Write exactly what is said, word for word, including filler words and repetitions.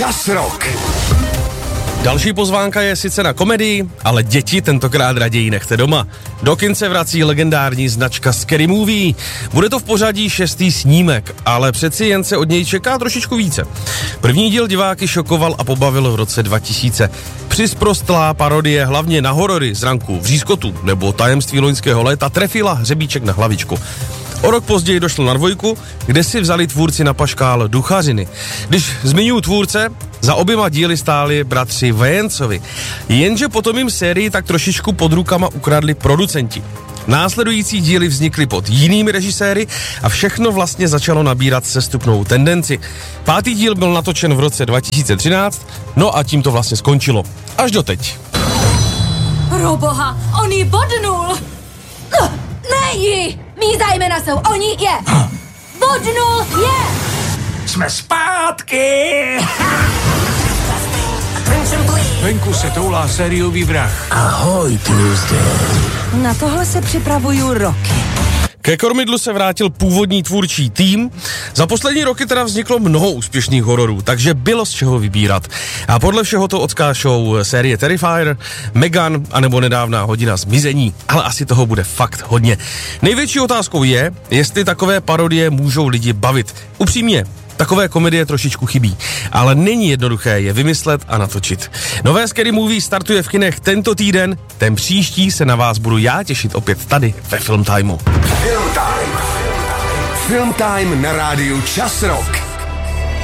Čas Rock. Další pozvánka je sice na komedii, ale děti tentokrát raději nechte doma. Do kin se vrací legendární značka Scary Movie. Bude to v pořadí šestý snímek, ale přeci jen se od něj čeká trošičku více. První díl diváky šokoval a pobavil v roce dva tisíce. Přisprostlá parodie hlavně na horory z ranku Vřízkotu nebo Tajemství loňského léta trefila hřebíček na hlavičku. O rok později došlo na dvojku, kde si vzali tvůrci na paškál duchařiny. Když zmiňuji tvůrce, za oběma díly stáli bratři Vajencovi. Jenže potom jim sérii tak trošičku pod rukama ukradli producenti. Následující díly vznikly pod jinými režiséry a všechno vlastně začalo nabírat sestupnou tendenci. Pátý díl byl natočen v roce dva tisíce třináct, no a tím to vlastně skončilo. Až doteď. Proboha, on ji bodnul! No, ne ji! Mí zájmena jsou oni je! Bodnul je! Jsme zpátky! Venku se toulá sériový vrah. Ahoj, Tuesday. Na tohle se připravuju roky. Ke kormidlu se vrátil původní tvůrčí tým. Za poslední roky teda vzniklo mnoho úspěšných hororů, takže bylo z čeho vybírat. A podle všeho to odskášou série Terrifier, Megan anebo nedávná Hodina zmizení. Ale asi toho bude fakt hodně. Největší otázkou je, jestli takové parodie můžou lidi bavit. Upřímně, takové komedie trošičku chybí, ale není jednoduché je vymyslet a natočit. Nové Scary Movie startuje v kinech tento týden, ten příští se na vás budu já těšit opět tady ve Film Timeu. Film Time. Film Time na rádiu Čas Rock.